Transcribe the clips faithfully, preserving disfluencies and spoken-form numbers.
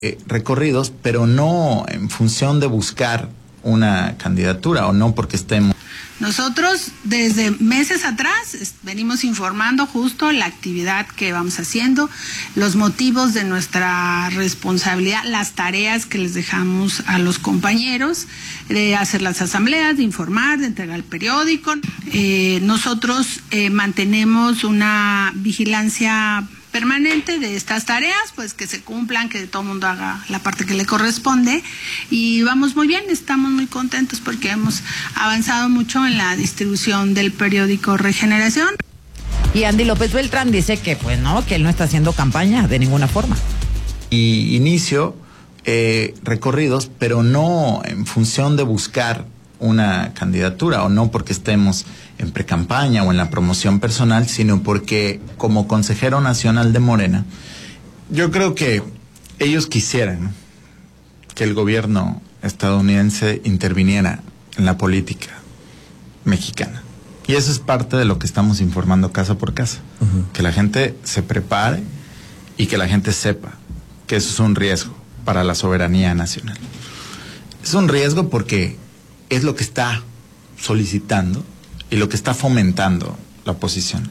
eh, recorridos, pero no en función de buscar una candidatura o no porque estemos. Nosotros desde meses atrás venimos informando justo la actividad que vamos haciendo, los motivos de nuestra responsabilidad, las tareas que les dejamos a los compañeros, de hacer las asambleas, de informar, de entregar el periódico. Eh, nosotros eh, mantenemos una vigilancia permanente de estas tareas, pues que se cumplan, que todo el mundo haga la parte que le corresponde, y vamos muy bien, estamos muy contentos porque hemos avanzado mucho en la distribución del periódico Regeneración. Y Andy López Beltrán dice que pues no, que él no está haciendo campaña de ninguna forma. Y inicio eh, recorridos, pero no en función de buscar una candidatura o no porque estemos en precampaña o en la promoción personal, sino porque como consejero nacional de Morena, yo creo que ellos quisieran que el gobierno estadounidense interviniera en la política mexicana. Y eso es parte de lo que estamos informando casa por casa. Uh-huh. Que la gente se prepare y que la gente sepa que eso es un riesgo para la soberanía nacional. Es un riesgo porque es lo que está solicitando y lo que está fomentando la oposición.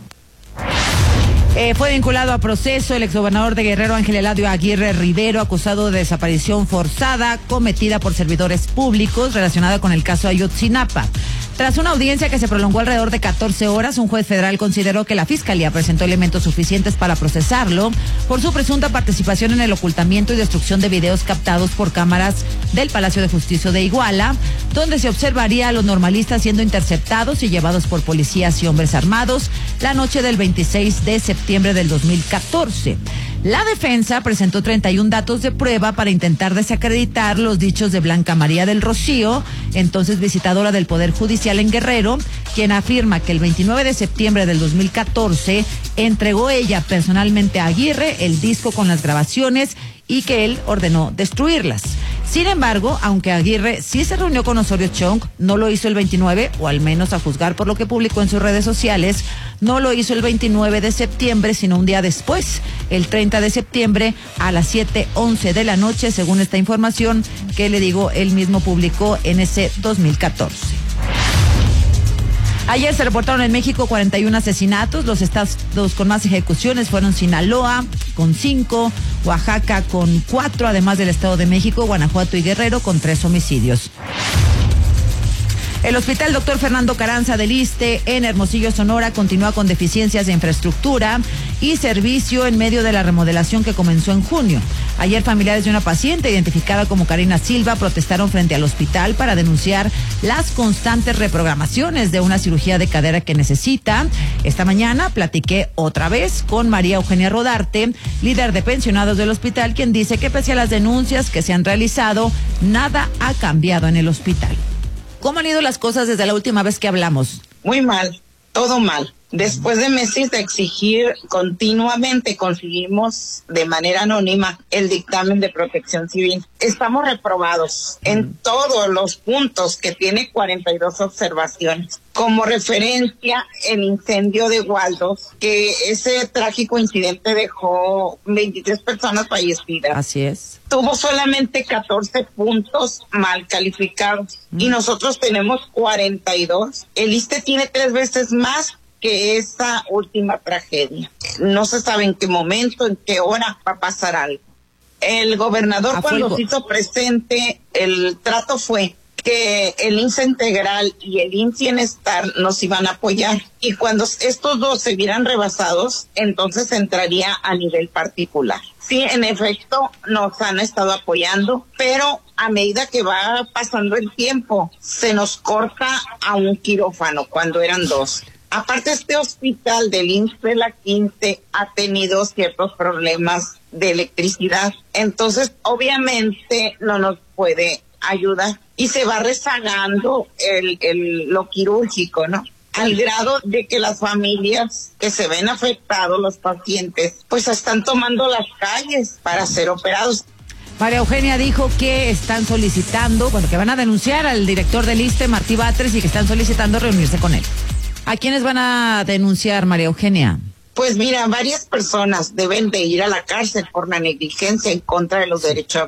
Eh, fue vinculado a proceso el exgobernador de Guerrero, Ángel Eladio Aguirre Rivero, acusado de desaparición forzada cometida por servidores públicos relacionada con el caso Ayotzinapa. Tras una audiencia que se prolongó alrededor de catorce horas, un juez federal consideró que la Fiscalía presentó elementos suficientes para procesarlo por su presunta participación en el ocultamiento y destrucción de videos captados por cámaras del Palacio de Justicia de Iguala, donde se observaría a los normalistas siendo interceptados y llevados por policías y hombres armados la noche del veintiséis de septiembre del dos mil catorce. La defensa presentó treinta y un datos de prueba para intentar desacreditar los dichos de Blanca María del Rocío, entonces visitadora del Poder Judicial en Guerrero, quien afirma que el veintinueve de septiembre del dos mil catorce entregó ella personalmente a Aguirre el disco con las grabaciones y que él ordenó destruirlas. Sin embargo, aunque Aguirre sí se reunió con Osorio Chong, no lo hizo el veintinueve, o al menos a juzgar por lo que publicó en sus redes sociales, no lo hizo el veintinueve de septiembre, sino un día después, el treinta de septiembre a las siete once de la noche, según esta información que le digo, él mismo publicó en ese dos mil catorce. Ayer se reportaron en México cuarenta y un asesinatos. Los estados con más ejecuciones fueron Sinaloa, con cinco, Oaxaca con cuatro, además del Estado de México, Guanajuato y Guerrero con tres homicidios. El Hospital Doctor Fernando Carranza del Iste en Hermosillo, Sonora, continúa con deficiencias de infraestructura y servicio en medio de la remodelación que comenzó en junio. Ayer familiares de una paciente identificada como Karina Silva protestaron frente al hospital para denunciar las constantes reprogramaciones de una cirugía de cadera que necesita. Esta mañana platiqué otra vez con María Eugenia Rodarte, líder de pensionados del hospital, quien dice que pese a las denuncias que se han realizado, nada ha cambiado en el hospital. ¿Cómo han ido las cosas desde la última vez que hablamos? Muy mal, todo mal. Después de meses de exigir continuamente, conseguimos de manera anónima el dictamen de Protección Civil. Estamos reprobados en todos los puntos, que tiene cuarenta y dos observaciones. Como referencia, el incendio de Waldos, que ese trágico incidente dejó veintitrés personas fallecidas. Así es. Tuvo solamente catorce puntos mal calificados mm. y nosotros tenemos cuarenta y dos. El Iste tiene tres veces más que esta última tragedia. No se sabe en qué momento, en qué hora va a pasar algo. El gobernador, a cuando se hizo presente, el trato fue que el I M S S Integral y el I M S S Bienestar nos iban a apoyar. Y cuando estos dos se vieran rebasados, entonces entraría a nivel particular. Sí, en efecto, nos han estado apoyando, pero a medida que va pasando el tiempo, se nos corta a un quirófano cuando eran dos. Aparte, este hospital del I M S S de la quince ha tenido ciertos problemas de electricidad. Entonces, obviamente, no nos puede ayudar. Y se va rezagando el, el, lo quirúrgico, ¿no? Al grado de que las familias que se ven afectados, los pacientes, pues están tomando las calles para ser operados. María Eugenia dijo que están solicitando, bueno, que van a denunciar al director del Iste, Martí Batres, y que están solicitando reunirse con él. ¿A quiénes van a denunciar, María Eugenia? Pues mira, varias personas deben de ir a la cárcel por la negligencia en contra de los derechos